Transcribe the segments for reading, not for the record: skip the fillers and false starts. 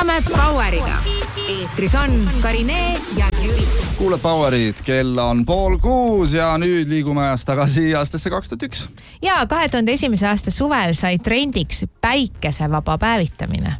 võtame Poweriga. Eetris on Karine ja Jüri. Kuuled Powerit, kell on 5:30 ja nüüd liigume ajas tagasi aastasse 2001. Ja 2001. aasta suvel sai trendiks päikesevaba päevitamine.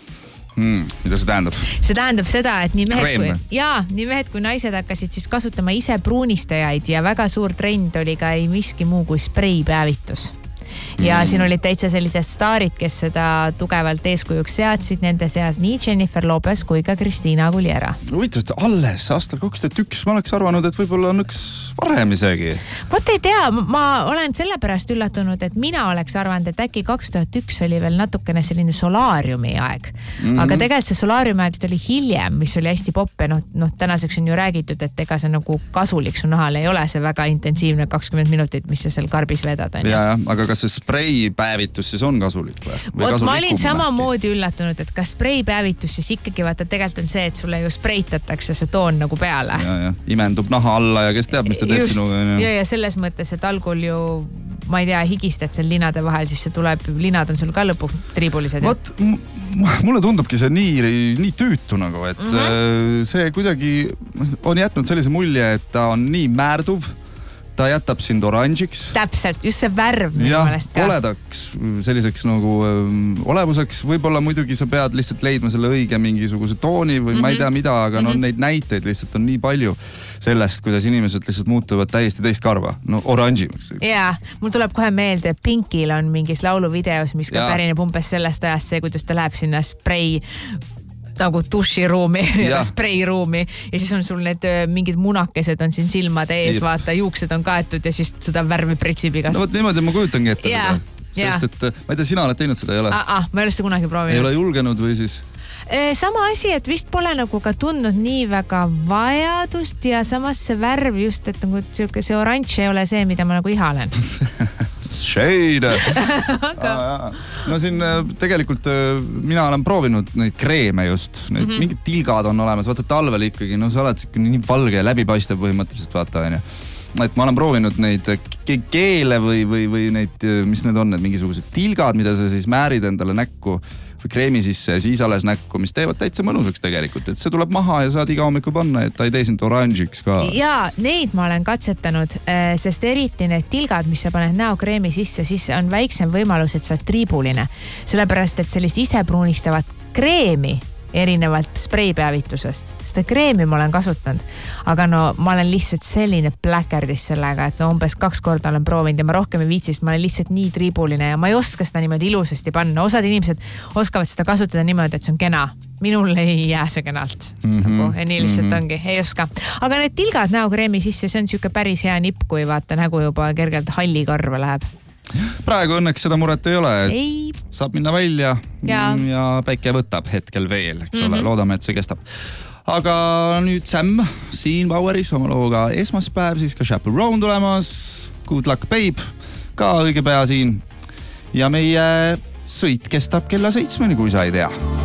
Mida see tähendab? See tähendab seda, et nii mehed kui naised hakkasid siis kasutama ise pruunistajaid ja väga suur trend oli ka ei miski muu kui spreipäevitus. Ja siin olid täitsa sellised staarid, kes seda tugevalt eeskujuks seadsid, nende seas nii Jennifer Lopez kui ka Christina Aguilera. Huvitav, alles aastal 2001 ma oleks arvanud, et võib-olla on üks varem isegi. Vot ei tea, ma olen sellepärast üllatunud, et mina oleks arvanud, et äkki 2001 oli veel natukene selline solaariumi aeg. Aga tegelikult see solaariumi aeg oli hiljem, mis oli hästi popp ja tänaseks on ju räägitud, et ega see nagu kasulik su nahal ei ole see väga intensiivne 20 minutit, mis sa seal karbis vedad. Ja, aga kas see spreipäevitus siis on kasulik või? Ma olin samamoodi üllatunud, et kas spreipäevitus siis ikkagi vaata tegelikult on see, et sulle ju spreitatakse see toon nagu peale. Ja, imendub naha alla ja kes teab, mis ta teeb sinuga. Ja selles mõttes, et algul ju, ma ei tea, higistad seal linade vahel, siis see tuleb, linad on sul ka lõpuks triibulised. Vot, mulle tundubki see nii tüütu nagu, et see kuidagi on jätnud sellise mulje, et ta on nii määrduv. Ta jätab sind oranžiks. Täpselt, just see värv minu meelest ka. Koledaks selliseks nagu olevuseks. Võib-olla muidugi sa pead lihtsalt leidma selle õige mingisuguse tooni või ma ei tea mida, aga neid näiteid lihtsalt on nii palju sellest, kuidas inimesed lihtsalt muutuvad täiesti teist karva. No oranžimaks. Jaa, mul tuleb kohe meelde, Pinkil on mingis lauluvideos, mis ka pärineb umbes sellest ajast see, kuidas ta läheb sinna sprei nagu duširuumi ja spreiruumi ja siis on sul need mingid munakesed on siin silmade ees, vaata, juuksed on kaetud ja siis seda värvi pritsib igast. No vot niimoodi ma kujutangi ette seda. Sest et, ma ei tea, sina oled teinud seda, ei ole? Ma ei ole seda kunagi proovinud. Ei ole julgenud või siis? Sama asi, et vist pole nagu ka tundnud nii väga vajadust ja samas see värv just, et nagu see oranž ei ole see, mida ma nagu ihalen. Shade. No siin tegelikult mina olen proovinud neid kreeme just. Mingid tilgad on olemas. Vaata talvel ikkagi, no sa oled nii valge ja läbipaistev põhimõtteliselt, vaata. Et ma olen proovinud neid keele või neid, mis need on, need mingisugused tilgad, mida sa siis määrid endale näkku või kreemi sisse ja siis alles näkku, mis teevad täitsa mõnusaks tegelikult. Et see tuleb maha ja saad iga hommiku panna, et ta ei tee sind oranžiks ka. Ja neid ma olen katsetanud, sest eriti need tilgad, mis sa paned näokreemi sisse, siis on väiksem võimalus, et sa oled triibuline. Sellepärast, et sellist ise pruunistavat kreemi erinevalt spreipäevitusest. Seda kreemi ma olen kasutanud, aga no ma olen lihtsalt selline pläkerdis sellega, et no umbes 2 korda olen proovinud ja ma rohkem ei viitsist, ma olen lihtsalt nii triibuline ja ma ei oska seda niimoodi ilusasti panna. Osad inimesed oskavad seda kasutada niimoodi, et see on kena. Minul ei jää see kenalt. Ja nii lihtsalt ongi, ei oska. Aga need tilgad näokreemi sisse, see on siuke päris hea nipp, kui vaata nägu juba kergelt halli karva läheb. Praegu õnneks seda muret ei ole, et saab minna välja ja päike võtab hetkel veel, eks ole, loodame, et see kestab. Aga nüüd Sam siin Poweris oma looga esmaspäev, siis ka Chaperone tulemas, Good Luck Babe, ka õige pea siin ja meie sõit kestab kella 7, kui sa ei tea.